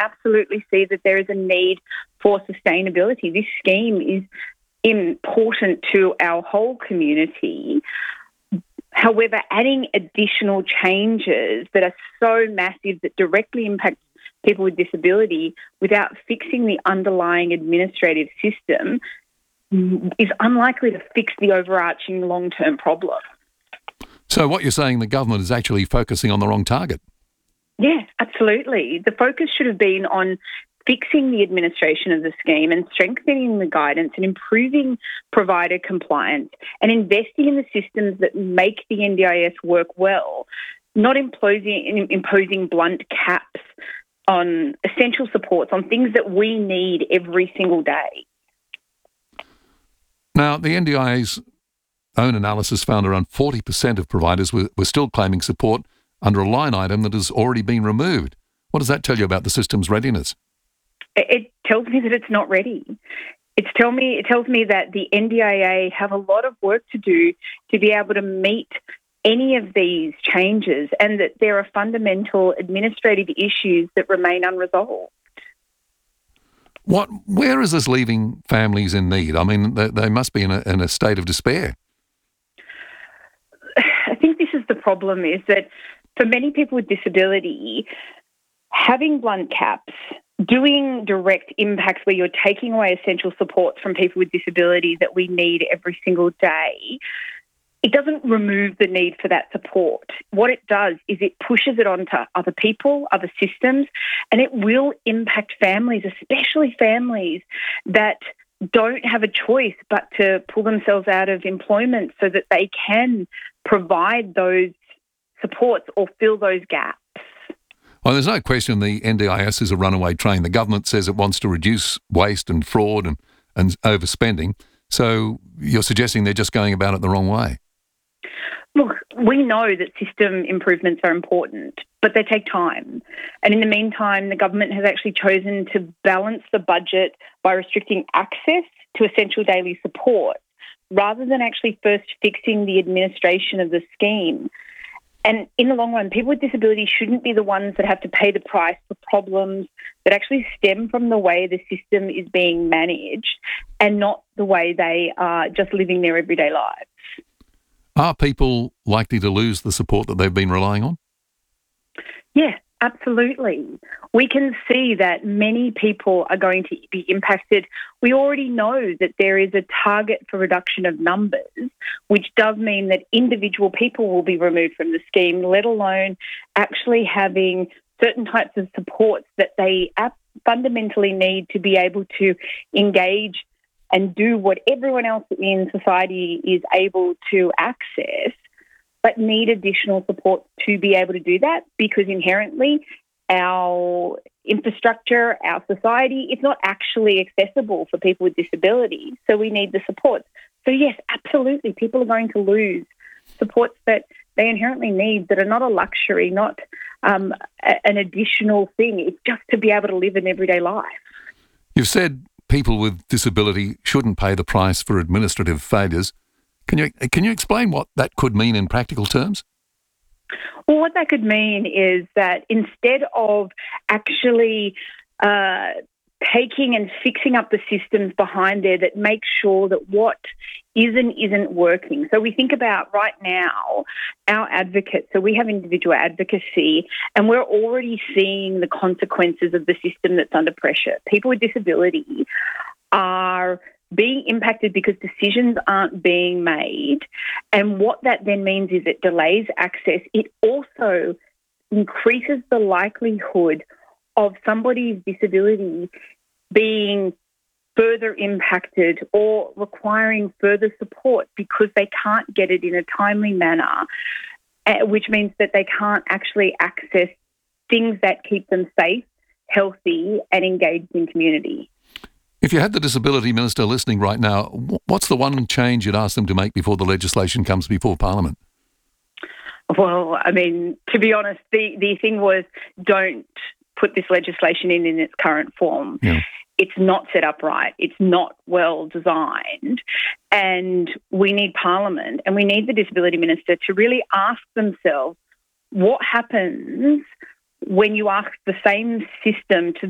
absolutely see that there is a need for sustainability. This scheme is important to our whole community. However, adding additional changes that are so massive that directly impact people with disability without fixing the underlying administrative system is unlikely to fix the overarching long-term problem. So what you're saying, the government is actually focusing on the wrong target? Yeah, absolutely. The focus should have been on fixing the administration of the scheme and strengthening the guidance and improving provider compliance and investing in the systems that make the NDIS work well, not imposing blunt caps on essential supports, on things that we need every single day. Now, the NDIA's own analysis found around 40% of providers were still claiming support under a line item that has already been removed. What does that tell you about the system's readiness? It tells me that it's not ready. It tells me that the NDIA have a lot of work to do to be able to meet any of these changes, and that there are fundamental administrative issues that remain unresolved. Where is this leaving families in need? I mean, they must be in a state of despair. I think this is the problem, is that for many people with disability, having blunt caps, doing direct impacts where you're taking away essential supports from people with disability that we need every single day, it doesn't remove the need for that support. What it does is it pushes it onto other people, other systems, and it will impact families, especially families that don't have a choice but to pull themselves out of employment so that they can provide those supports or fill those gaps. Well, there's no question the NDIS is a runaway train. The government says it wants to reduce waste and fraud and overspending. So you're suggesting they're just going about it the wrong way? Look, we know that system improvements are important, but they take time. And in the meantime, the government has actually chosen to balance the budget by restricting access to essential daily support rather than actually first fixing the administration of the scheme. And in the long run, people with disability shouldn't be the ones that have to pay the price for problems that actually stem from the way the system is being managed and not the way they are just living their everyday lives. Are people likely to lose the support that they've been relying on? Yeah, absolutely. We can see that many people are going to be impacted. We already know that there is a target for reduction of numbers, which does mean that individual people will be removed from the scheme, let alone actually having certain types of supports that they fundamentally need to be able to engage and do what everyone else in society is able to access, but need additional support to be able to do that, because inherently our infrastructure, our society, it's not actually accessible for people with disability. So we need the support. So yes, absolutely, people are going to lose supports that they inherently need, that are not a luxury, not an additional thing. It's just to be able to live an everyday life. You've said people with disability shouldn't pay the price for administrative failures. Can you explain what that could mean in practical terms? Well, what that could mean is that instead of actually taking and fixing up the systems behind there that make sure that what isn't working. So we think about right now our advocates. So we have individual advocacy, and we're already seeing the consequences of the system that's under pressure. People with disability are being impacted because decisions aren't being made. And what that then means is it delays access. It also increases the likelihood of somebody's disability being further impacted or requiring further support because they can't get it in a timely manner, which means that they can't actually access things that keep them safe, healthy, and engaged in community. If you had the Disability Minister listening right now, what's the one change you'd ask them to make before the legislation comes before Parliament? Well, I mean, to be honest, the thing was, don't put this legislation in its current form. Yeah. It's not set up right. It's not well designed. And we need Parliament and we need the Disability Minister to really ask themselves what happens when you ask the same system to